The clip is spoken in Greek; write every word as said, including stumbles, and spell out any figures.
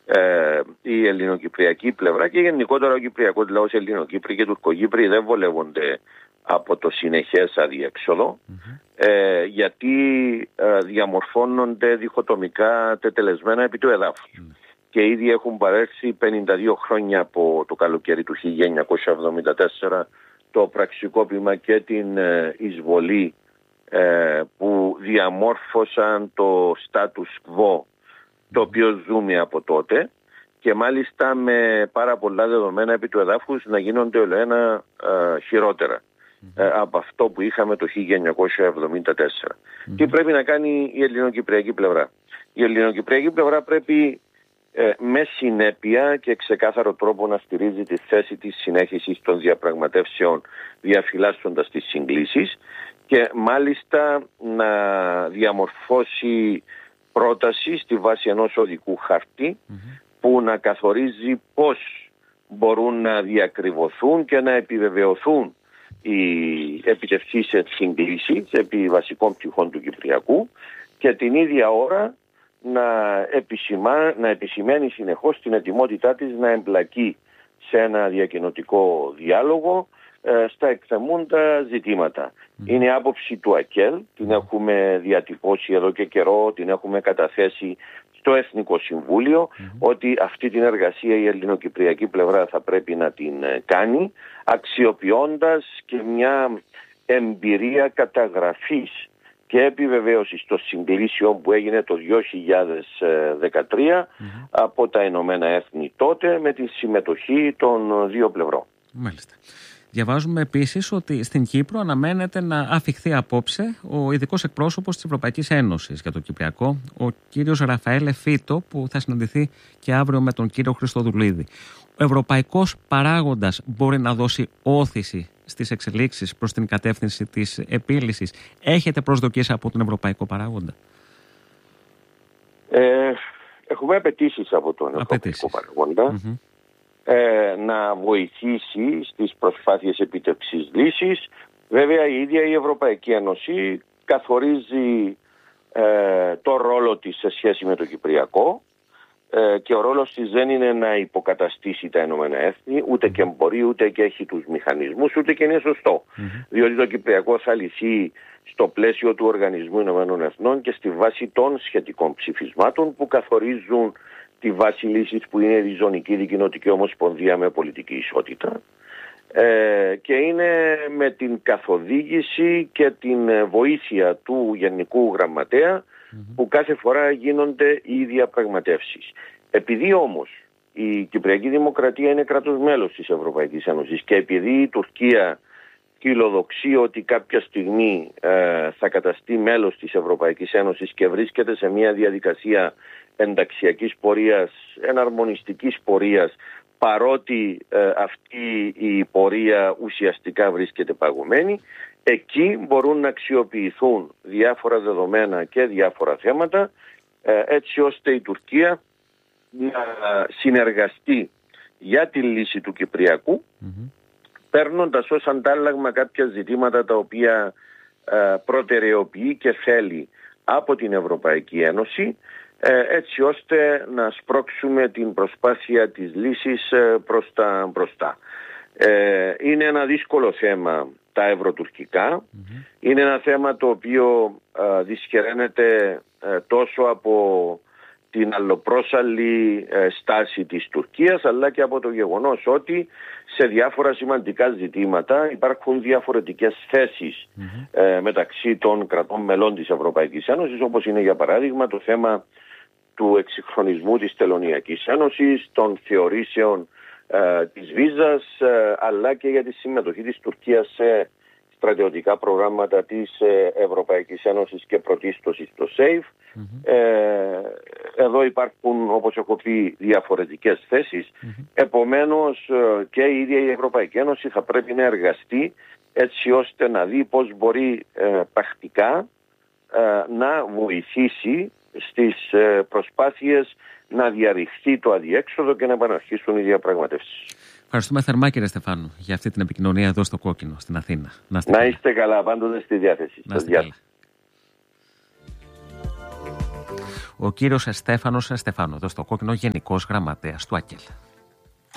Ε, η ελληνοκυπριακή πλευρά και γενικότερα ο κυπριακός λαός, Ελληνοκύπροι και Τουρκοκύπροι δεν βολεύονται από το συνεχές αδιέξοδο, mm-hmm. ε, γιατί ε, διαμορφώνονται διχοτομικά τετελεσμένα επί του εδάφους. Mm-hmm. Και ήδη έχουν παρέλθει πενήντα δύο χρόνια από το καλοκαίρι του χίλια εννιακόσια εβδομήντα τέσσερα το πραξικόπημα και την ε, εισβολή ε, που διαμόρφωσαν το status quo το οποίο ζούμε από τότε, και μάλιστα με πάρα πολλά δεδομένα επί του εδάφους να γίνονται ολοένα ε, χειρότερα mm-hmm. ε, από αυτό που είχαμε το χίλια εννιακόσια εβδομήντα τέσσερα. Mm-hmm. Τι πρέπει να κάνει η ελληνοκυπριακή πλευρά? Η ελληνοκυπριακή πλευρά πρέπει ε, με συνέπεια και ξεκάθαρο τρόπο να στηρίζει τη θέση της συνέχισης των διαπραγματεύσεων, διαφυλάσσοντας τις συγκλήσεις, και μάλιστα να διαμορφώσει πρόταση στη βάση ενός οδικού χαρτί mm-hmm. που να καθορίζει πώς μπορούν να διακριβωθούν και να επιβεβαιωθούν οι επιτευχθείς συγκλήσεις επί βασικών πτυχών του Κυπριακού, και την ίδια ώρα να, επισημα... να επισημαίνει συνεχώς την ετοιμότητά της να εμπλακεί σε ένα διακοινωτικό διάλογο ε, στα εκκρεμούντα ζητήματα. Mm. Είναι άποψη του ΑΚΕΛ, την έχουμε διατυπώσει εδώ και καιρό, την έχουμε καταθέσει στο Εθνικό Συμβούλιο, mm. ότι αυτή την εργασία η ελληνοκυπριακή πλευρά θα πρέπει να την κάνει, αξιοποιώντας και μια εμπειρία καταγραφής και επιβεβαίωσης των συγκλήσεων που έγινε το δύο χιλιάδες δεκατρία mm-hmm. από τα Ηνωμένα Έθνη τότε, με τη συμμετοχή των δύο πλευρών. Μάλιστα. Διαβάζουμε επίσης ότι στην Κύπρο αναμένεται να αφιχθεί απόψε ο ειδικός εκπρόσωπος της Ευρωπαϊκής Ένωσης για το Κυπριακό, ο κύριος Ραφαέλ Φίτο, που θα συναντηθεί και αύριο με τον κύριο Χριστοδουλίδη. Ο ευρωπαϊκός παράγοντας μπορεί να δώσει όθηση στις εξελίξεις προς την κατεύθυνση της επίλυσης? Έχετε προσδοκίες από τον ευρωπαϊκό παράγοντα? Ε, έχουμε απαιτήσεις από τον ευρωπαϊκό παράγοντα. Mm-hmm. Ε, να βοηθήσει στις προσπάθειες επίτευξης λύσης. Βέβαια η ίδια η Ευρωπαϊκή Ένωση καθορίζει ε, το ρόλο της σε σχέση με το Κυπριακό, ε, και ο ρόλος της δεν είναι να υποκαταστήσει τα Ηνωμένα Έθνη, ούτε και μπορεί, ούτε και έχει τους μηχανισμούς, ούτε και είναι σωστό. Mm-hmm. Διότι το Κυπριακό θα λυθεί στο πλαίσιο του Οργανισμού Ηνωμένων Εθνών και στη βάση των σχετικών ψηφισμάτων που καθορίζουν τη βάση λύσης, που είναι η Ριζωνική Δικοινοτική Ομοσπονδία με πολιτική ισότητα, ε, και είναι με την καθοδήγηση και την βοήθεια του Γενικού Γραμματέα mm-hmm. που κάθε φορά γίνονται οι διαπραγματεύσεις. Επειδή όμως η Κυπριακή Δημοκρατία είναι κράτος μέλος της Ευρωπαϊκής Ένωσης και επειδή η Τουρκία φιλοδοξεί ότι κάποια στιγμή ε, θα καταστεί μέλος της Ευρωπαϊκής Ένωσης και βρίσκεται σε μια διαδικασία ενταξιακής πορείας, εναρμονιστικής πορείας, παρότι ε, αυτή η πορεία ουσιαστικά βρίσκεται παγωμένη, εκεί μπορούν να αξιοποιηθούν διάφορα δεδομένα και διάφορα θέματα, ε, έτσι ώστε η Τουρκία να συνεργαστεί για τη λύση του Κυπριακού, mm-hmm. παίρνοντας ως αντάλλαγμα κάποια ζητήματα τα οποία ε, προτεραιοποιεί και θέλει από την Ευρωπαϊκή Ένωση, έτσι ώστε να σπρώξουμε την προσπάθεια της λύσης προς τα μπροστά. Ε, είναι ένα δύσκολο θέμα τα ευρωτουρκικά. Mm-hmm. Είναι ένα θέμα το οποίο α, δυσχεραίνεται α, τόσο από την αλλοπρόσαλλη α, στάση της Τουρκίας, αλλά και από το γεγονός ότι σε διάφορα σημαντικά ζητήματα υπάρχουν διαφορετικές θέσεις mm-hmm. α, μεταξύ των κρατών μελών της Ευρωπαϊκής Ένωσης, όπως είναι για παράδειγμα το θέμα του εξυγχρονισμού της Τελωνειακής Ένωσης, των θεωρήσεων ε, της Βίζας, ε, αλλά και για τη συμμετοχή της Τουρκίας σε στρατιωτικά προγράμματα της ε, Ευρωπαϊκής Ένωσης και πρωτίστως στο ΣΕΙΦ. Mm-hmm. Ε, εδώ υπάρχουν, όπως έχω πει, διαφορετικές θέσεις. Mm-hmm. Επομένως ε, και η ίδια η Ευρωπαϊκή Ένωση θα πρέπει να εργαστεί έτσι ώστε να δει πώς μπορεί ε, πρακτικά ε, να βοηθήσει στις προσπάθειες να διαρριχθεί το αδιέξοδο και να επαναρχίσουν οι διαπραγματεύσεις. Ευχαριστούμε θερμά, κύριε Στεφάνου, για αυτή την επικοινωνία εδώ στο Κόκκινο, στην Αθήνα. Να είστε, να είστε καλά, πάντοτε στη διάθεση. Να είστε καλά. ο κύριος Στέφανος Στεφάνου, εδώ στο Κόκκινο, Γενικός Γραμματέας του ΑΚΕΛ.